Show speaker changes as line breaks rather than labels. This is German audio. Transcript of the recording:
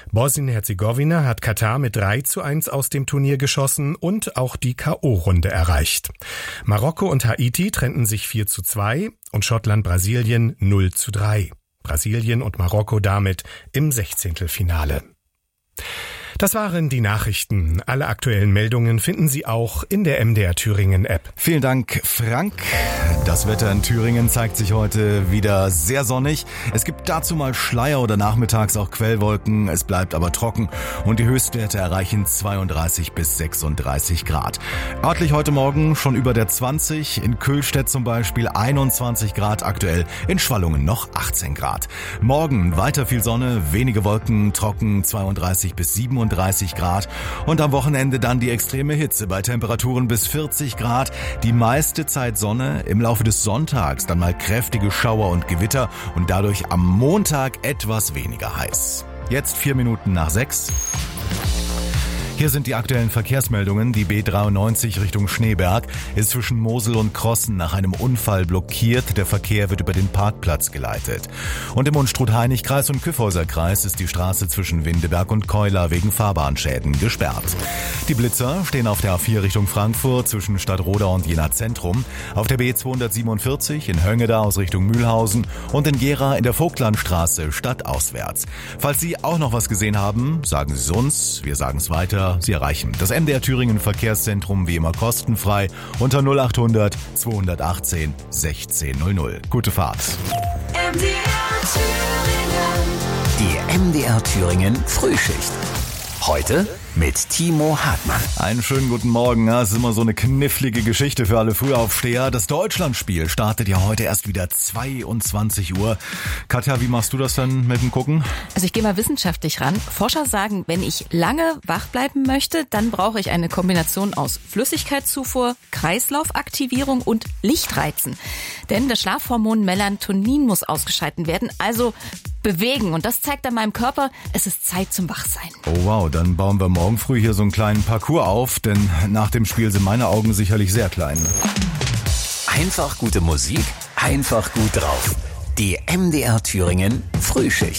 Bosnien-Herzegowina hat Katar mit 3:1 aus dem Turnier geschossen und auch die K.O.-Runde erreicht. Marokko und Haiti trennten sich 4:2 und Schottland-Brasilien 0:3. Brasilien und Marokko damit im 16. Das waren die Nachrichten. Alle aktuellen Meldungen finden Sie auch in der MDR Thüringen App.
Vielen Dank, Frank. Das Wetter in Thüringen zeigt sich heute wieder sehr sonnig. Es gibt dazu mal Schleier oder nachmittags auch Quellwolken. Es bleibt aber trocken und die Höchstwerte erreichen 32 bis 36 Grad. Örtlich heute Morgen schon über der 20, in Köhlstedt zum Beispiel 21 Grad aktuell, in Schwallungen noch 18 Grad. Morgen weiter viel Sonne, wenige Wolken, trocken 32 bis 37 Grad und am Wochenende dann die extreme Hitze bei Temperaturen bis 40 Grad. Die meiste Zeit Sonne, im Laufe des Sonntags dann mal kräftige Schauer und Gewitter und dadurch am Montag etwas weniger heiß. Jetzt 6:04. Hier sind die aktuellen Verkehrsmeldungen. Die B93 Richtung Schneeberg ist zwischen Mosel und Krossen nach einem Unfall blockiert. Der Verkehr wird über den Parkplatz geleitet. Und im Unstrut-Hainich-Kreis und Kyffhäuser-Kreis ist die Straße zwischen Windeberg und Keular wegen Fahrbahnschäden gesperrt. Die Blitzer stehen auf der A4 Richtung Frankfurt zwischen Stadtroda und Jena Zentrum, auf der B247 in Höngeda aus Richtung Mühlhausen und in Gera in der Vogtlandstraße stadtauswärts. Falls Sie auch noch was gesehen haben, sagen Sie es uns, wir sagen es weiter. Sie erreichen das MDR Thüringen Verkehrszentrum wie immer kostenfrei unter 0800 218 1600. Gute Fahrt.
MDR Thüringen.
Die MDR Thüringen Frühschicht. Heute mit Timo Hartmann.
Einen schönen guten Morgen. Ja, es ist immer so eine knifflige Geschichte für alle Frühaufsteher. Das Deutschlandspiel startet ja heute erst wieder 22 Uhr. Katja, wie machst du das dann mit dem Gucken?
Also ich gehe mal wissenschaftlich ran. Forscher sagen, wenn ich lange wach bleiben möchte, dann brauche ich eine Kombination aus Flüssigkeitszufuhr, Kreislaufaktivierung und Lichtreizen. Denn das Schlafhormon Melatonin muss ausgeschaltet werden, also bewegen. Und das zeigt an meinem Körper, es ist Zeit zum Wachsein.
Oh wow, dann bauen wir morgen früh hier so einen kleinen Parcours auf, denn nach dem Spiel sind meine Augen sicherlich sehr klein.
Einfach gute Musik, einfach gut drauf. Die MDR Thüringen Frühschicht.